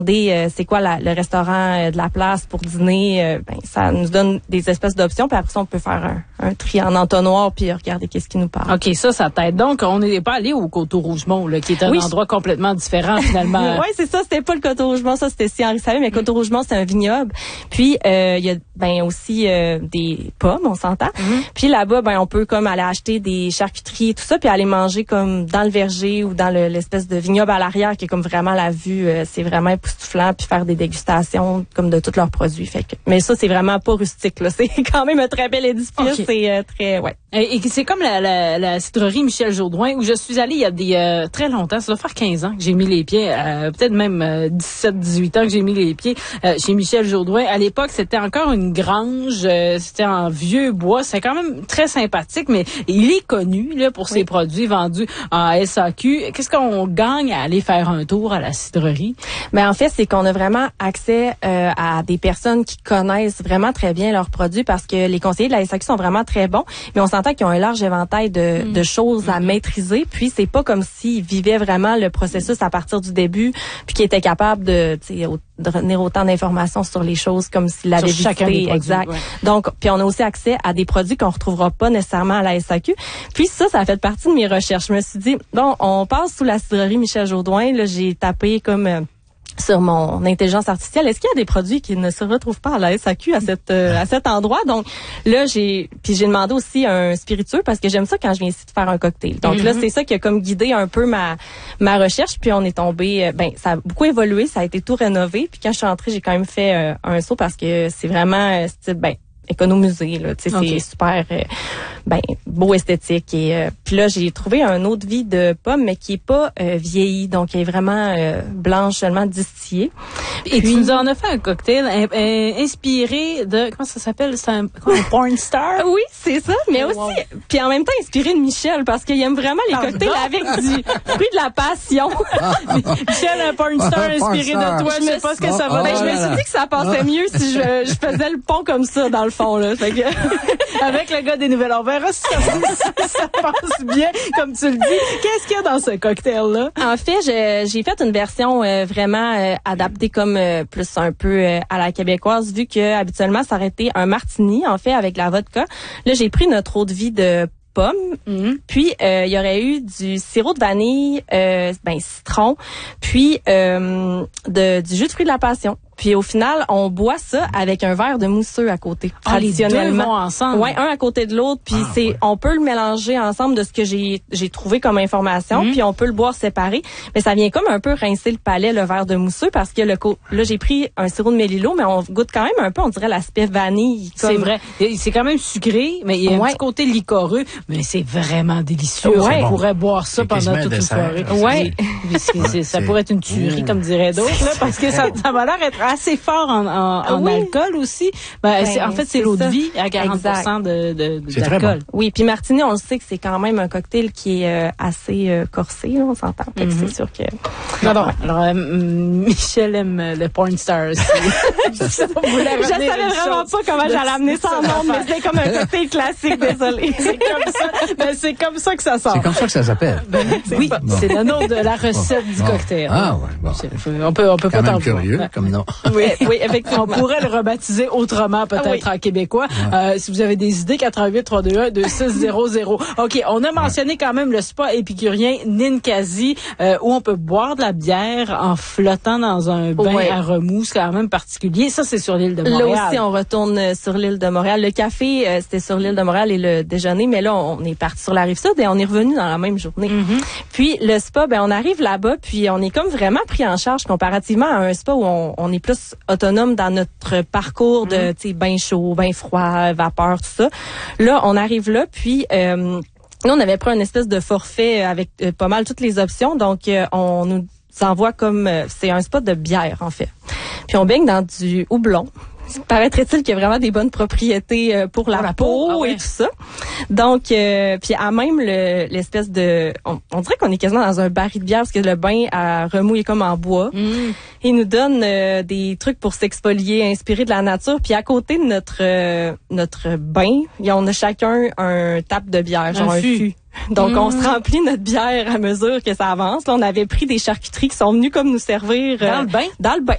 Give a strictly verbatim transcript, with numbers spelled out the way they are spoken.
Euh, c'est quoi la, le restaurant euh, de la place pour dîner, euh, ben ça nous donne des espèces d'options, puis après ça on peut faire un, un tri en entonnoir puis regarder qu'est-ce qui nous parle. OK, ça ça t'aide. Donc on n'est pas allé au Coteau-Rougemont là, qui est un oui, endroit complètement différent finalement. Oui, c'est ça, c'était pas le Coteau-Rougemont, ça c'était si Henri savait, mais Coteau-Rougemont c'est un vignoble. Puis euh, il y a ben aussi euh, des pommes, on s'entend. Mm-hmm. Puis là-bas ben on peut comme aller acheter des charcuteries et tout ça puis aller manger comme dans le verger ou dans le, l'espèce de vignoble à l'arrière qui est comme vraiment la vue, euh, c'est vraiment époustouflant, puis faire des dégustations comme de tous leurs produits. Fait que, mais ça, c'est vraiment pas rustique, là. C'est quand même un très bel édifice. Okay. C'est euh, très, ouais. Et, et c'est comme la, la, la cidrerie Michel Jourdouin, où je suis allée il y a des euh, très longtemps. Ça doit faire quinze ans que j'ai mis les pieds, euh, peut-être même euh, dix-sept, dix-huit ans que j'ai mis les pieds euh, chez Michel Jourdouin. À l'époque, c'était encore une grange, euh, c'était en vieux bois. C'est quand même très sympathique, mais il est connu là pour oui. ses produits vendus en S A Q. Qu'est-ce qu'on gagne à aller faire un tour à la cidrerie? Ben en fait, c'est qu'on a vraiment accès euh, à des personnes qui connaissent vraiment très bien leurs produits parce que les conseillers de la S A Q sont vraiment très bons, mais on s'entend qu'ils ont un large éventail de, mmh. de choses à mmh. maîtriser, puis c'est pas comme s'ils vivaient vraiment le processus à partir du début, puis qu'ils étaient capables de, de retenir autant d'informations sur les choses comme s'ils l'avaient visité. Exact. Ouais. Donc, puis on a aussi accès à des produits qu'on retrouvera pas nécessairement à la S A Q. Puis ça, ça a fait partie de mes recherches. Je me suis dit, bon, on passe sous la cidrerie Michel Jourdouin. Là, j'ai tapé comme euh, sur mon intelligence artificielle, est-ce qu'il y a des produits qui ne se retrouvent pas à la S A Q à cette euh, à cet endroit? Donc là, j'ai puis j'ai demandé aussi un spiritueux parce que j'aime ça quand je viens ici de faire un cocktail. Donc mm-hmm. là, c'est ça qui a comme guidé un peu ma ma recherche. Puis on est tombé, euh, ben ça a beaucoup évolué, ça a été tout rénové. Puis quand je suis entrée, j'ai quand même fait euh, un saut parce que c'est vraiment euh, style, ben économusée là, tu sais, okay. c'est super euh, ben beau, esthétique et euh, puis là j'ai trouvé un eau de vie de pomme mais qui est pas euh, vieillie, donc elle est vraiment euh, blanche, seulement distillée. Et puis, tu nous en as fait un cocktail in, in, inspiré de comment ça s'appelle, c'est un, quoi, un porn star? Oui, c'est ça, mais aussi wow. puis en même temps inspiré de Michel parce qu'il aime vraiment les Pardon? cocktails avec du fruit de la passion. Michel, un porn star un inspiré porn star. de toi, je sais pas ce que ça va. Ben, je me suis dit que ça passait mieux si je, je faisais le pont comme ça dans le fond là. Fait que avec le gars des nouvelles, on verra si ça, si ça passe bien, comme tu le dis. Qu'est-ce qu'il y a dans ce cocktail-là? En fait, je, j'ai fait une version euh, vraiment euh, adaptée comme euh, plus un peu euh, à la québécoise, vu que habituellement ça aurait été un martini, en fait, avec la vodka. Là, j'ai pris notre eau de vie de pommes, mm-hmm. puis euh, il y aurait eu du sirop de vanille, euh, ben citron, puis euh, de, du jus de fruits de la passion. Puis au final, on boit ça avec un verre de mousseux à côté. Ah, traditionnellement. Les deux vont ensemble. Ouais, un à côté de l'autre. Puis ah, c'est, ouais. on peut le mélanger ensemble de ce que j'ai j'ai trouvé comme information. Mm-hmm. Puis on peut le boire séparé. Mais ça vient comme un peu rincer le palais, le verre de mousseux, parce que le co- là j'ai pris un sirop de mélilo, mais on goûte quand même un peu, on dirait l'aspect vanille. Comme... C'est vrai. C'est quand même sucré, mais il y a ouais. un petit côté liquoreux, mais c'est vraiment délicieux. Ouais. On pourrait boire ça c'est pendant toute une soirée. Ouais. ouais. Ça pourrait être une tuerie, mmh. comme diraient d'autres, là, parce que ça, ça va l'air être assez fort en, en, en oui. alcool aussi. Ben, ben, c'est, en fait, c'est, c'est l'eau ça. de vie à quarante pour cent de, de, de, d'alcool. Bon. Oui, puis Martini, on le sait que c'est quand même un cocktail qui est euh, assez euh, corsé, là, on s'entend. Fait que mm-hmm. c'est sûr que... Non, non. Alors, euh, Michel aime le porn star aussi. Je savais vraiment pas comment j'allais amener ça en monde, mais c'est comme un cocktail classique, désolé. C'est comme ça. Ben, c'est comme ça que ça sort. C'est comme ça que ça s'appelle. Ben, oui, bon. c'est le nom de la recette bon. du cocktail. Ah, ouais, bon. On peut, on peut quand pas même curieux, ouais. comme nom. Oui, oui, effectivement. On pourrait le rebaptiser autrement, peut-être, ah, oui. en québécois. Ouais. Euh, si vous avez des idées, quatre un huit trois deux un deux six zéro zéro. OK, on a mentionné ouais. quand même le spa épicurien Ninkasi, euh, où on peut boire de la bière en flottant dans un bain ouais. à remous. C'est quand même particulier. Ça, c'est sur l'île de Montréal. Là aussi, on retourne sur l'île de Montréal. Le café, euh, c'était sur l'île de Montréal et le déjeuner, mais là, on est parti sur la Rive-Sud et on est revenu dans la même journée. Mm-hmm. Puis, le spa, ben, on arrive là-bas, puis on est comme vraiment pris en charge comparativement à un spa où on, on est plus autonome dans notre parcours de, mm-hmm. tu sais, bain chaud, bain froid, vapeur, tout ça. Là, on arrive là, puis... Euh, Nous, on avait pris une espèce de forfait avec euh, pas mal toutes les options. Donc, euh, on nous envoie comme... Euh, c'est un spot de bière, en fait. Puis, on baigne dans du houblon. Paraîtrait-il qu'il y a vraiment des bonnes propriétés euh, pour la, pour la peau, peau ah ouais. et tout ça. Donc, euh, puis à même le, l'espèce de... On, on dirait qu'on est quasiment dans un baril de bière parce que le bain à remous est comme en bois. Mm. Il nous donne euh, des trucs pour s'exfolier, inspirés de la nature. Puis à côté de notre euh, notre bain, on a chacun un tape de bière, genre un, un fût. fût. Donc, mmh. on se remplit notre bière à mesure que ça avance. Là, on avait pris des charcuteries qui sont venues comme nous servir... Dans euh, le bain? Dans le bain.